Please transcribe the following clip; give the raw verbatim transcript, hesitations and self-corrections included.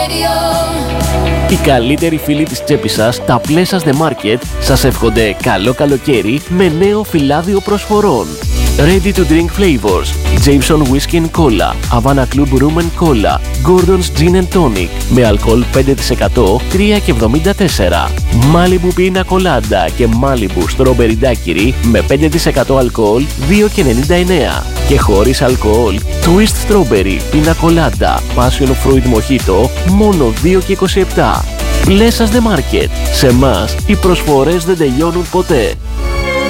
Οι καλύτεροι φίλοι της τσέπης σας, τα Pleasures The Market, σας εύχονται καλό καλοκαίρι με νέο φυλάδιο προσφορών. Ready to drink flavors, Jameson Whiskey and Cola, Havana Club Rum and Cola, Gordon's Gin and Tonic με αλκοόλ πέντε τοις εκατό, τρία και εβδομήντα τέσσερα. Malibu Pina Colada και Malibu Strawberry Daiquiri με πέντε τοις εκατό αλκοόλ, δύο και ενενήντα εννέα. Και χωρίς αλκοόλ, Twist Strawberry Pina Colada, Passion Fruit Mojito, μόνο δύο και είκοσι επτά. Pleasures The Market. Σε μας οι προσφορές δεν τελειώνουν ποτέ.